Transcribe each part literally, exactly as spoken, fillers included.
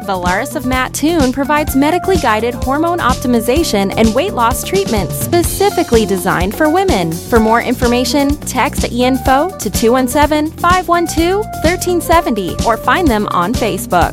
Valaris of Mattoon provides medically guided hormone optimization and weight loss treatments specifically designed for women. For more information, text eInfo to two one seven, five one two, one three seven zero or find them on Facebook.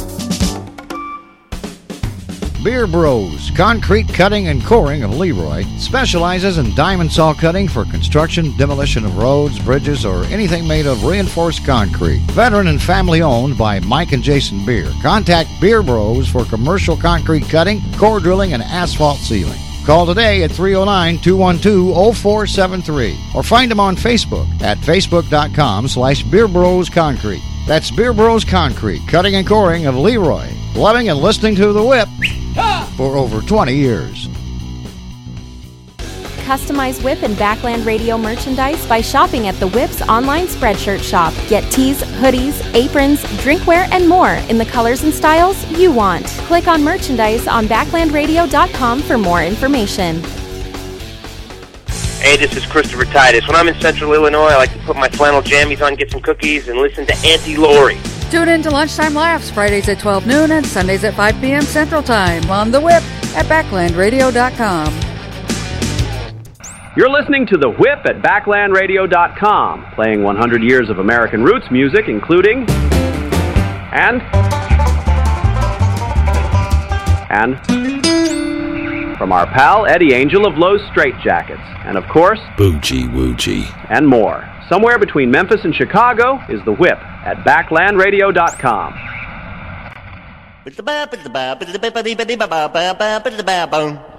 Beer Bros, concrete cutting and coring of Leroy, specializes in diamond saw cutting for construction, demolition of roads, bridges, or anything made of reinforced concrete. Veteran and family owned by Mike and Jason Beer. Contact Beer Bros for commercial concrete cutting, core drilling, and asphalt sealing. Call today at three oh nine, two one two, oh four seven three or find them on Facebook at facebook.com slash Beer Bros Concrete. That's Beer Bros Concrete, cutting and coring of Leroy. Loving and listening to The Whip for over twenty years. Customize Whip and Backland Radio merchandise by shopping at the Whip's online spreadshirt shop. Get tees, hoodies, aprons, drinkware, and more in the colors and styles you want. Click on merchandise on backland radio dot com for more information. Hey, this is Christopher Titus. When I'm in Central Illinois, I like to put my flannel jammies on, get some cookies, and listen to Auntie Lori. Tune in to Lunchtime Laughs, Fridays at twelve noon and Sundays at five p.m. Central Time on The Whip at backland radio dot com. You're listening to The Whip at backland radio dot com, playing one hundred years of American roots music, including... And... And... From our pal Eddie Angel of Lowe's Straitjackets. And of course... Boochie Woochie. And more. Somewhere between Memphis and Chicago is The Whip at backland radio dot com. Ba ba ba ba ba ba ba ba ba ba ba ba ba ba ba